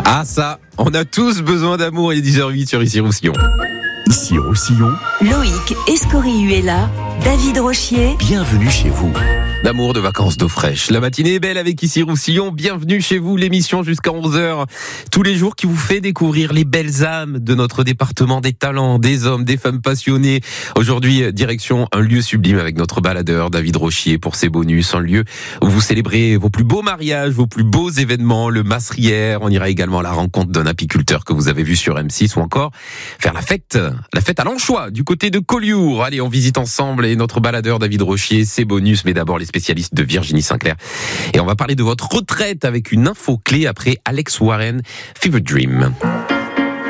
Ah ça, on a tous besoin d'amour, il est 10h08 sur Ici Roussillon. Ici Roussillon, Loïc Escorihuela, David Rochier. bienvenue chez vous. D'amour, de vacances, d'eau fraîche. La matinée est belle avec Ici Roussillon. Bienvenue chez vous, l'émission jusqu'à 11h. Tous les jours qui vous fait découvrir les belles âmes de notre département, des talents, des hommes, des femmes passionnés. Aujourd'hui, direction un lieu sublime avec notre baladeur David Rochier pour ses bonus. Un lieu où vous célébrez vos plus beaux mariages, vos plus beaux événements, le Massrière. On ira également à la rencontre d'un apiculteur que vous avez vu sur M6 ou encore faire la fête à l'Anchois, du côté de Collioure. Allez, on visite ensemble et notre baladeur David Rochier, ses bonus, mais d'abord les spécialistes de Virginie Sinclair. Et on va parler de votre retraite avec une info clé après Alex Warren, Fever Dream.